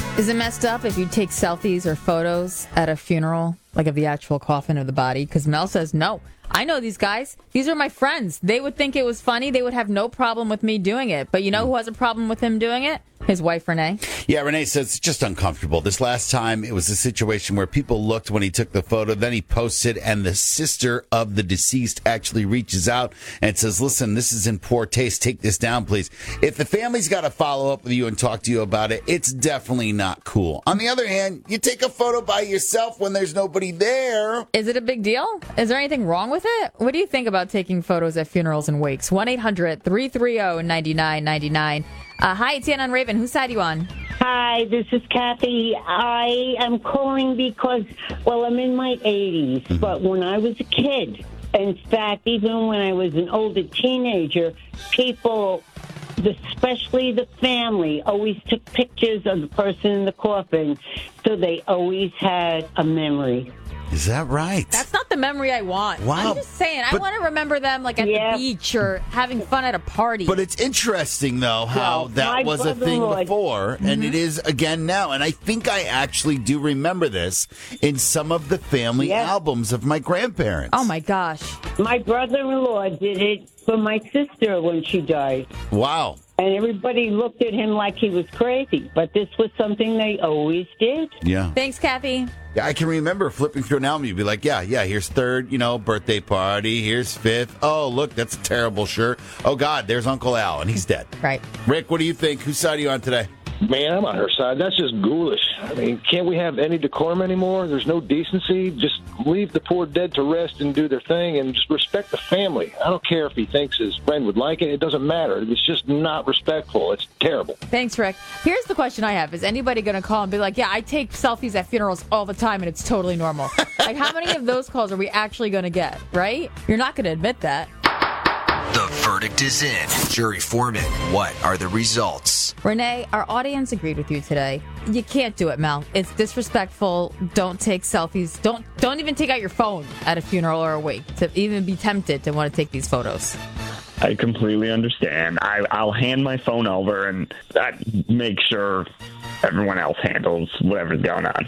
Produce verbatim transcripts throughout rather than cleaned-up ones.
Is it messed up if you take selfies or photos at a funeral, like of the actual coffin of the body? Because Mel says, no, I know these guys. These are my friends. They would think it was funny. They would have no problem with me doing it. But you know who has a problem with him doing it? His wife, Renee. Yeah, Renee says it's just uncomfortable. This last time, it was a situation where people looked when he took the photo, then he posted, and the sister of the deceased actually reaches out and says, listen, this is in poor taste. Take this down, please. If the family's got to follow up with you and talk to you about it, it's definitely not cool. On the other hand, you take a photo by yourself when there's nobody there. Is it a big deal? Is there anything wrong with it? What do you think about taking photos at funerals and wakes? one eight hundred three three zero nine nine nine nine. Uh, hi, it's Ann on Raven. Whose side are you on? Hi, this is Kathy. I am calling because, well, I'm in my eighties, mm-hmm. but when I was a kid, in fact, even when I was an older teenager, people, especially the family, always took pictures of the person in the coffin, so they always had a memory. Is that right? That's not the memory I want. Wow. I'm just saying, I want to remember them like at yeah. the beach or having fun at a party. But it's interesting, though, how well, that was a thing Lord. before, mm-hmm. and it is again now. And I think I actually do remember this in some of the family yeah. albums of my grandparents. Oh, my gosh. My brother-in-law did it for my sister when she died. Wow. And everybody looked at him like he was crazy. But this was something they always did. Yeah. Thanks, Kathy. Yeah, I can remember flipping through an album. You'd be like, yeah, yeah, here's third, you know, birthday party. Here's fifth. Oh, look, that's a terrible shirt. Oh, God, there's Uncle Al, and he's dead. Right. Rick, what do you think? Whose side are you on today? Man, I'm on her side. That's just ghoulish. I mean, can't we have any decorum anymore? There's no decency. Just leave the poor dead to rest and do their thing and just respect the family. I don't care if he thinks his friend would like it. It doesn't matter. It's just not respectful. It's terrible. Thanks, Rick. Here's the question I have. Is anybody going to call and be like, yeah, I take selfies at funerals all the time and it's totally normal? Like, how many of those calls are we actually going to get, right? You're not going to admit that. The verdict is in. Jury foreman, what are the results? Renee, our audience agreed with you today. You can't do it, Mel. It's disrespectful. Don't take selfies. Don't don't even take out your phone at a funeral or a wake to even be tempted to want to take these photos. I completely understand. I, I'll hand my phone over and I make sure everyone else handles whatever's going on.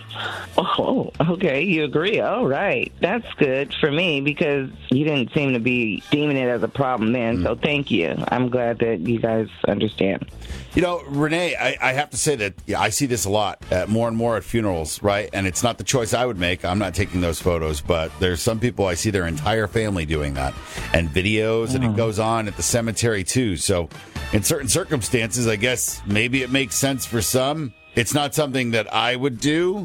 Oh, okay. You agree. All right. That's good for me because you didn't seem to be deeming it as a problem then. Mm. So thank you. I'm glad that you guys understand. You know, Renee, I, I have to say that yeah, I see this a lot, uh, more and more at funerals, right? And it's not the choice I would make. I'm not taking those photos, but there's some people I see their entire family doing that and videos, oh. and it goes on at the cemetery too. So in certain circumstances, I guess maybe it makes sense for some. It's not something that I would do.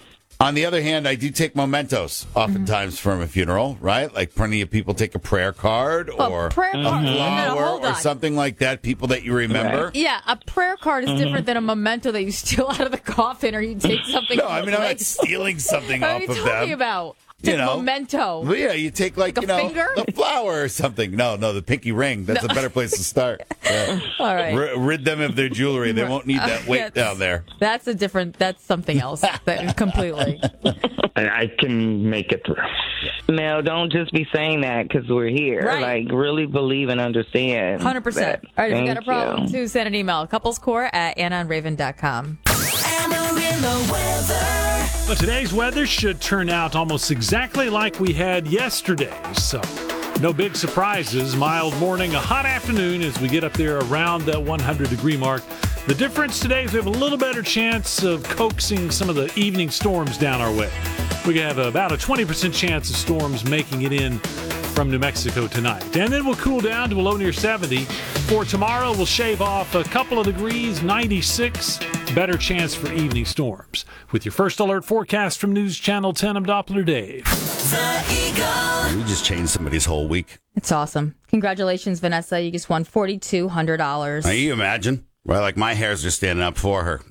On the other hand, I do take mementos oftentimes mm-hmm. from a funeral, right? Like plenty of people take a prayer card or a, prayer a card. flower no, no, or something like that, people that you remember. Right. Yeah, a prayer card is mm-hmm. different than a memento that you steal out of the coffin or you take something No, from I mean, the I'm lake. not stealing something what off are you of talking them. about? You know, memento. Well, yeah, you take like, like you know, finger? the flower or something. No, no, the pinky ring. That's no. a better place to start. Yeah. All right. R- rid them of their jewelry. They won't need that weight that's, down there. That's a different, that's something else. that, completely. And I can make it through. Mel, don't just be saying that because we're here. Right. Like, really believe and understand. one hundred percent. That. All right, if Thank you got a problem, you. too, send an email. Couplescore at anna on raven dot com. Amarillo weather. Well, today's weather should turn out almost exactly like we had yesterday. So, no big surprises. Mild morning, a hot afternoon as we get up there around that one hundred degree mark. The difference today is we have a little better chance of coaxing some of the evening storms down our way. We have about a twenty percent chance of storms making it in from New Mexico tonight. And then we'll cool down to a low near seventy. For tomorrow, we'll shave off a couple of degrees, ninety-six. Better chance for evening storms. With your first alert forecast from News Channel ten, I'm Doppler Dave. The Eagle. We just changed somebody's whole week. It's awesome. Congratulations, Vanessa. You just won four thousand two hundred dollars. Now, you imagine? Well, like my hair's just standing up for her.